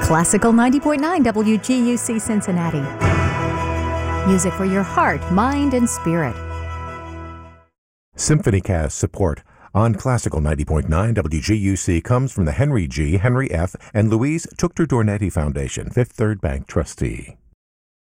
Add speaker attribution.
Speaker 1: Classical 90.9 WGUC Cincinnati. Music for your heart, mind, and spirit.
Speaker 2: SymphonyCast support on Classical 90.9 WGUC comes from the Henry G., Henry F., and Louise Tuchter-Dornetti Foundation, Fifth Third Bank trustee.